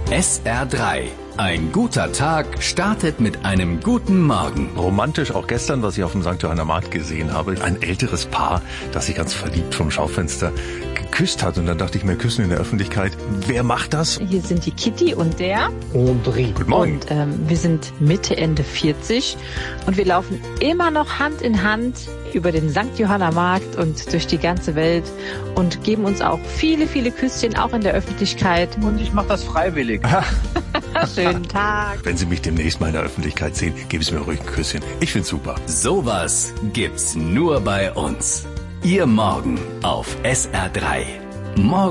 SR3. Ein guter Tag startet mit einem guten Morgen. Romantisch auch gestern, was ich auf dem St. Johanner Markt gesehen habe. Ein älteres Paar, das sich ganz verliebt vom Schaufenster geküsst hat. Und dann dachte ich mir, Küssen in der Öffentlichkeit. Wer macht das? Hier sind die Kitty und der André. Guten Morgen. Und wir sind Mitte, Ende 40 und wir laufen immer noch Hand in Hand über den St. Johanner Markt und durch die ganze Welt und geben uns auch viele, viele Küsschen, auch in der Öffentlichkeit. Und ich mache das freiwillig. Schönen Tag. Wenn Sie mich demnächst mal in der Öffentlichkeit sehen, geben Sie mir ruhig ein Küsschen. Ich find's super. Sowas gibt's nur bei uns. Ihr Morgen auf SR3. Morgen